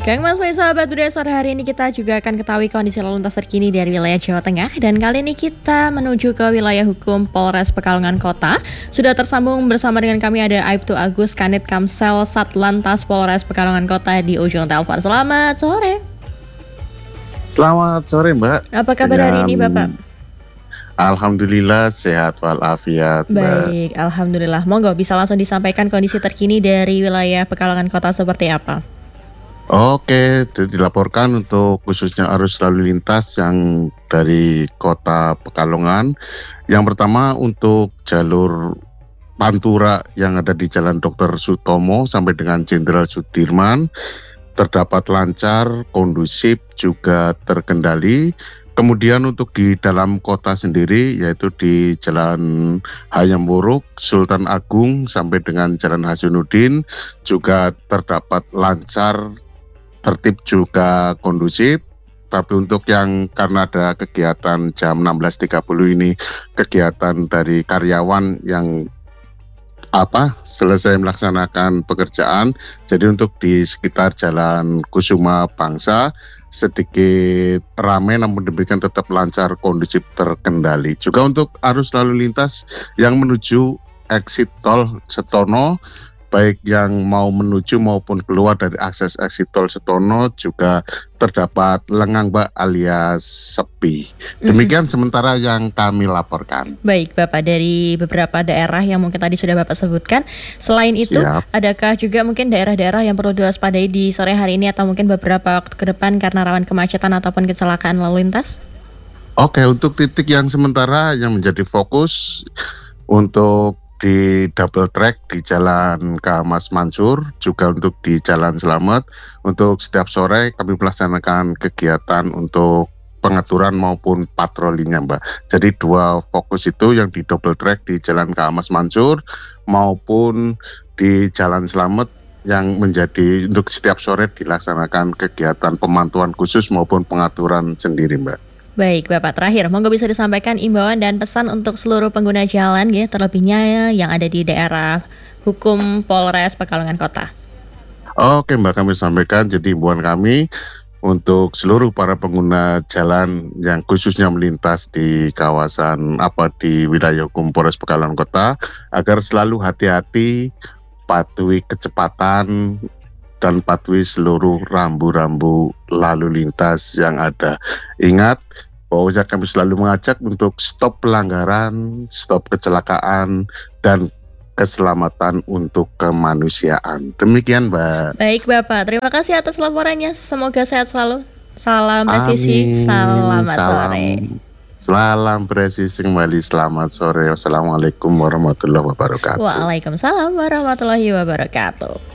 Kang Mas, baik sahabat budaya, sore hari ini kita juga akan ketahui kondisi lalu lintas terkini dari wilayah Jawa Tengah. Dan kali ini kita menuju ke wilayah hukum Polres Pekalongan Kota. Sudah tersambung bersama dengan kami ada Aibtu Agus, Kanit Kamsel Satlantas Polres Pekalongan Kota di ujung telepon. Selamat sore. Selamat sore Mbak. Apa kabar hari ini Bapak? Alhamdulillah sehat walafiat Mbak. Baik, Alhamdulillah. Monggo bisa langsung disampaikan kondisi terkini dari wilayah Pekalongan Kota seperti apa? Oke, dilaporkan untuk khususnya arus lalu lintas yang dari kota Pekalongan. Yang pertama untuk jalur Pantura yang ada di Jalan Dr. Sutomo sampai dengan Jenderal Sudirman terdapat lancar, kondusif, juga terkendali. Kemudian untuk di dalam kota sendiri yaitu di Jalan Hayam Wuruk, Sultan Agung sampai dengan Jalan Hasanuddin juga terdapat lancar, tertib juga kondusif. Tapi untuk yang karena ada kegiatan jam 16.30 ini kegiatan dari karyawan yang selesai melaksanakan pekerjaan, jadi untuk di sekitar Jalan Kusuma Bangsa sedikit ramai namun demikian tetap lancar, kondusif, terkendali. Juga untuk arus lalu lintas yang menuju exit tol Setono, baik yang mau menuju maupun keluar dari akses exit tol Setono juga terdapat lengang Mbak alias sepi. Demikian sementara yang kami laporkan. Baik Bapak, dari beberapa daerah yang mungkin tadi sudah Bapak sebutkan, selain itu adakah juga mungkin daerah-daerah yang perlu diwaspadai di sore hari ini atau mungkin beberapa waktu ke depan karena rawan kemacetan ataupun kecelakaan lalu lintas? Oke, untuk titik yang sementara yang menjadi fokus untuk di double track di Jalan K. Mas Mansur, juga untuk di Jalan Selamat. Untuk setiap sore kami melaksanakan kegiatan untuk pengaturan maupun patrolinya Mbak. Jadi dua fokus itu yang di double track di Jalan K. Mas Mansur maupun di Jalan Selamat yang menjadi untuk setiap sore dilaksanakan kegiatan pemantauan khusus maupun pengaturan sendiri Mbak. Baik Bapak, terakhir monggo bisa disampaikan imbauan dan pesan untuk seluruh pengguna jalan ya, terlebihnya yang ada di daerah hukum Polres Pekalongan Kota. Oke Mbak, kami sampaikan jadi imbauan kami untuk seluruh para pengguna jalan yang khususnya melintas di kawasan di wilayah hukum Polres Pekalongan Kota agar selalu hati-hati, patuhi kecepatan dan patuhi seluruh rambu-rambu lalu lintas yang ada. Ingat bahwa kami selalu mengajak untuk stop pelanggaran, stop kecelakaan, dan keselamatan untuk kemanusiaan. Demikian Mbak. Baik Bapak, terima kasih atas laporannya. Semoga sehat selalu. Salam presisi, selamat sore. Salam presisi kembali, selamat sore. Wassalamualaikum warahmatullahi wabarakatuh. Waalaikumsalam warahmatullahi wabarakatuh.